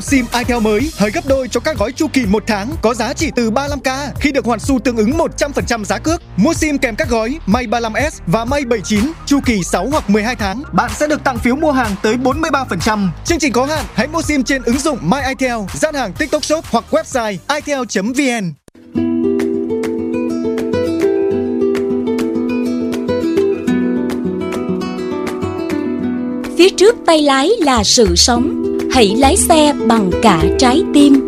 SIM itel mới hơi gấp đôi cho các gói chu kỳ 1 tháng có giá chỉ từ 35k khi được hoàn xu tương ứng 100% giá cước. Mua SIM kèm các gói May 35S và May 79 chu kỳ 6 hoặc 12 tháng, bạn sẽ được tặng phiếu mua hàng tới 43%. Chương trình có hạn, hãy mua SIM trên ứng dụng My itel, gian hàng TikTok Shop hoặc website itel.vn. Phía trước tay lái là sự sống, hãy lái xe bằng cả trái tim.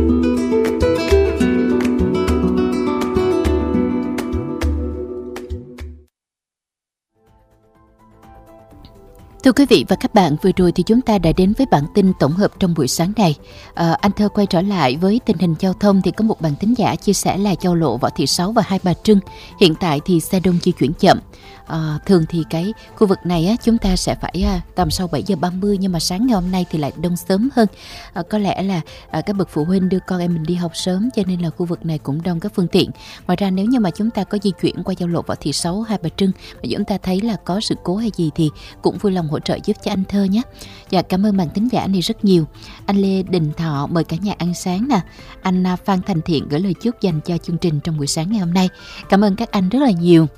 Thưa quý vị và các bạn, vừa rồi thì chúng ta đã đến với bản tin tổng hợp trong buổi sáng này. Anh Thơ quay trở lại với tình hình giao thông thì có một bạn thính giả chia sẻ là giao lộ Võ Thị Sáu và Hai Bà Trưng. Hiện tại thì xe đông di chuyển chậm. Thường thì cái khu vực này á, chúng ta sẽ phải tầm sau 7 giờ 30 nhưng mà sáng ngày hôm nay thì lại đông sớm hơn. Có lẽ là các bậc phụ huynh đưa con em mình đi học sớm cho nên là khu vực này cũng đông các phương tiện. Ngoài ra nếu như mà chúng ta có di chuyển qua giao lộ Võ Thị Sáu, Hai Bà Trưng mà chúng ta thấy là có sự cố hay gì thì cũng vui lòng hỗ trợ giúp cho anh Thơ nhé. Dạ, cảm ơn bạn thính giả này rất nhiều. Anh Lê Đình Thọ mời cả nhà ăn sáng nè. Anh Phan Thành Thiện gửi lời chúc dành cho chương trình trong buổi sáng ngày hôm nay. Cảm ơn các anh rất là nhiều.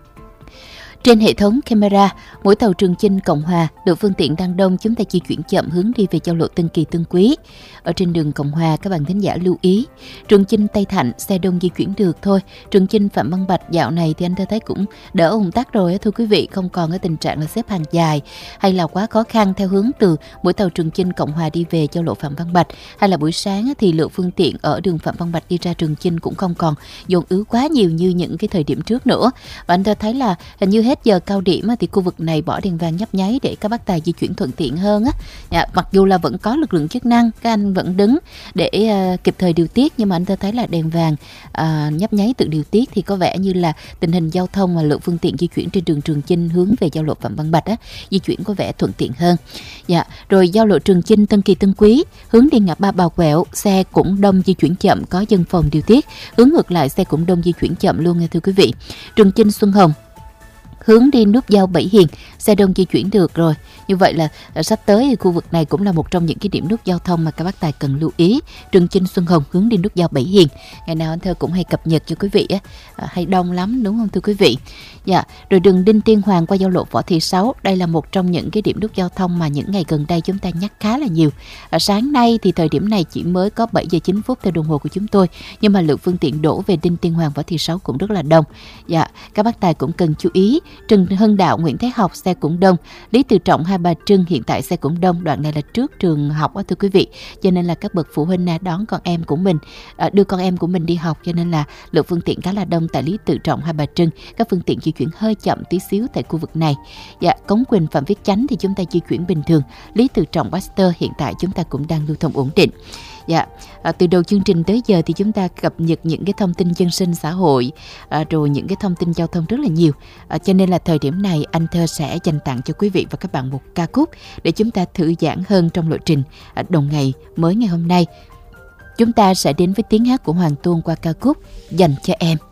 Trên hệ thống camera, mỗi tàu Trường Chinh Cộng Hòa, lượng phương tiện đang đông, chúng ta di chuyển chậm hướng đi về giao lộ Tân Kỳ Tân Quý. Ở trên đường Cộng Hòa, các bạn thính giả lưu ý, Trường Chinh Tây Thạnh xe đông di chuyển được thôi. Trường Chinh Phạm Văn Bạch dạo này thì anh thấy cũng đỡ ùn tắc rồi thưa quý vị, không còn cái tình trạng là xếp hàng dài hay là quá khó khăn theo hướng từ mỗi tàu Trường Chinh Cộng Hòa đi về giao lộ Phạm Văn Bạch, hay là buổi sáng thì lượng phương tiện ở đường Phạm Văn Bạch đi ra Trường Chinh cũng không còn dồn ứ quá nhiều như những cái thời điểm trước nữa. Và anh thấy là hình như hết giờ cao điểm thì khu vực này bỏ đèn vàng nhấp nháy để các bác tài di chuyển thuận tiện hơn á. Mặc dù là vẫn có lực lượng chức năng, các anh vẫn đứng để kịp thời điều tiết, nhưng mà anh thấy là đèn vàng nhấp nháy tự điều tiết thì có vẻ như là tình hình giao thông và lượng phương tiện di chuyển trên đường Trường Chinh hướng về giao lộ Phạm Văn Bạch di chuyển có vẻ thuận tiện hơn. Dạ, rồi giao lộ Trường Chinh Tân Kỳ Tân Quý hướng đi ngã ba Bào Quẹo, xe cũng đông di chuyển chậm, có dân phòng điều tiết. Hướng ngược lại xe cũng đông di chuyển chậm luôn nha thưa quý vị. Trường Chinh Xuân Hồng hướng đi nút giao Bảy Hiền, xe đông di chuyển được rồi. Như vậy là sắp tới thì khu vực này cũng là một trong những cái điểm nút giao thông mà các bác tài cần lưu ý. Trường Chinh Xuân Hồng hướng đi nút giao Bảy Hiền. Ngày nào anh Thơ cũng hay cập nhật cho quý vị hay đông lắm đúng không thưa quý vị? Dạ, rồi đường Đinh Tiên Hoàng qua giao lộ Võ Thị Sáu, đây là một trong những cái điểm nút giao thông mà những ngày gần đây chúng ta nhắc khá là nhiều. Sáng nay thì thời điểm này chỉ mới có 7 giờ 9 phút theo đồng hồ của chúng tôi, nhưng mà lượng phương tiện đổ về Đinh Tiên Hoàng Võ Thị Sáu cũng rất là đông. Dạ, các bác tài cũng cần chú ý. Trần Hưng Đạo Nguyễn Thái Học xe cũng đông. Lý Tự Trọng Hai Bà Trưng hiện tại xe cũng đông. Đoạn này là trước trường học thưa quý vị, cho nên là các bậc phụ huynh đón con em của mình, đưa con em của mình đi học, cho nên là lượng phương tiện khá là đông tại Lý Tự Trọng Hai Bà Trưng. Các phương tiện di chuyển hơi chậm tí xíu tại khu vực này. Dạ, Cống Quỳnh Phạm Viết Chánh thì chúng ta di chuyển bình thường. Lý Tự Trọng Baxter hiện tại chúng ta cũng đang lưu thông ổn định. Dạ, từ đầu chương trình tới giờ thì chúng ta cập nhật những cái thông tin dân sinh xã hội, rồi những cái thông tin giao thông rất là nhiều. Cho nên là thời điểm này anh Thơ sẽ dành tặng cho quý vị và các bạn một ca khúc để chúng ta thư giãn hơn trong lộ trình đầu ngày mới ngày hôm nay. Chúng ta sẽ đến với tiếng hát của Hoàng Tôn qua ca khúc Dành cho em.